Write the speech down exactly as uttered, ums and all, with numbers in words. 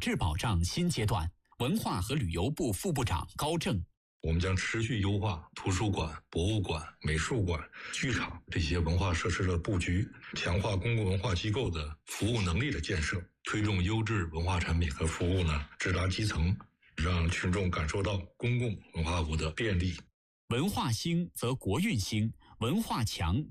质保障新阶段，文化和旅游部副部长高正。 我们将持续优化图书馆、博物馆、美术馆、剧场这些文化设施的布局，强化公共文化机构的服务能力的建设，推动优质文化产品和服务呢直达基层，让群众感受到公共文化服务的便利。 文化兴则国运兴，文化强